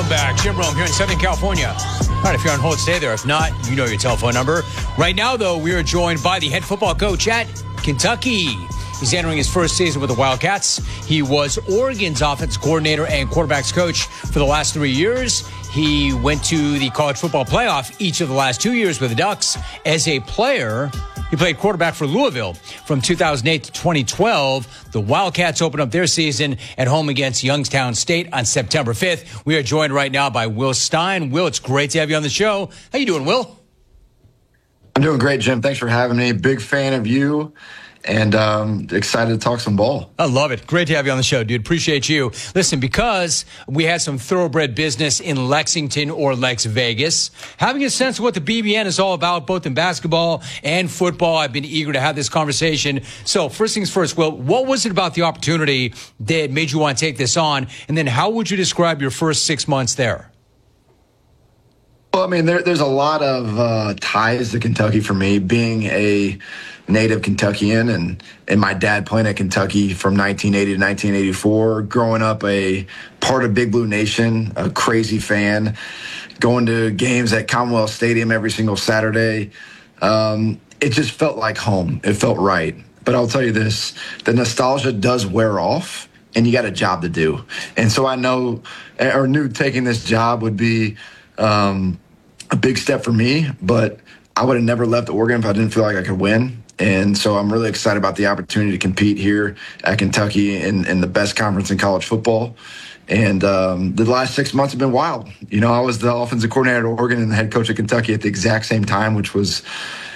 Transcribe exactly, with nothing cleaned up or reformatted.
back. Jim Rome here in Southern California. All right, if you're on hold, stay there. If not, you know your telephone number. Right now, though, we are joined by the head football coach at Kentucky. He's entering his first season with the Wildcats. He was Oregon's offensive coordinator and quarterbacks coach for the last three years. He went to the college football playoff each of the last two years with the Ducks. As a player, he played quarterback for Louisville from two thousand eight to twenty twelve. The Wildcats open up their season at home against Youngstown State on September fifth. We are joined right now by Will Stein. Will, it's great to have you on the show. How you doing, Will? I'm doing great, Jim. Thanks for having me. Big fan of you. And um, excited to talk some ball. I love it. Great to have you on the show, dude. Appreciate you. Listen, because we had some thoroughbred business in Lexington or Lex Vegas, having a sense of what the B B N is all about, both in basketball and football, I've been eager to have this conversation. So first things first, Will, what was it about the opportunity that made you want to take this on? And then how would you describe your first six months there? Well, I mean, there, there's a lot of uh, ties to Kentucky for me, being a native Kentuckian and, and my dad playing at Kentucky from nineteen eighty to nineteen eighty-four, growing up a part of Big Blue Nation, a crazy fan, going to games at Commonwealth Stadium every single Saturday. Um, it just felt like home. It felt right. But I'll tell you this, the nostalgia does wear off, and you got a job to do. And so I know, or knew taking this job would be um, a big step for me, but I would have never left Oregon if I didn't feel like I could win. And so I'm really excited about the opportunity to compete here at Kentucky in, in the best conference in college football. And um, the last six months have been wild. You know, I was the offensive coordinator at Oregon and the head coach at Kentucky at the exact same time, which was